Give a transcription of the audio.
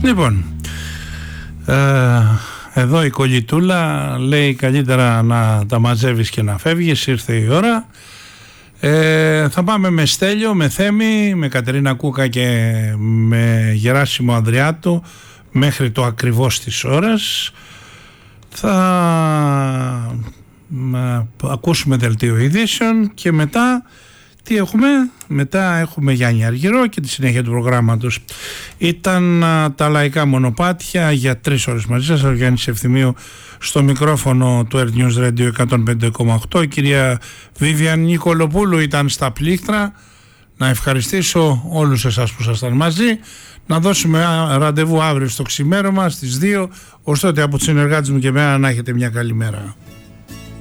Λοιπόν, εδώ η κολλητούλα λέει καλύτερα να τα μαζεύεις και να φεύγεις, ήρθε η ώρα. Θα πάμε με Στέλιο, με Θέμη, με Κατερίνα Κούκα και με Γεράσιμο Ανδριάτου μέχρι το ακριβώς της ώρας. Θα ακούσουμε δελτίο ειδήσεων και μετά τι έχουμε? Μετά έχουμε Γιάννη Αργυρό και τη συνέχεια του προγράμματος. Ήταν τα λαϊκά μονοπάτια για 3 ώρες μαζί σας. Ο Γιάννης Ευθυμίου στο μικρόφωνο του Earth News Radio 105,8. Η κυρία Βίβιαν Νικολοπούλου ήταν στα πλήκτρα. Να ευχαριστήσω όλους εσάς που ήσασταν μαζί. Να δώσουμε ραντεβού αύριο στο ξημέρωμα στις 2. Ωστότε από τους συνεργάτες μου και εμένα να έχετε μια καλή μέρα.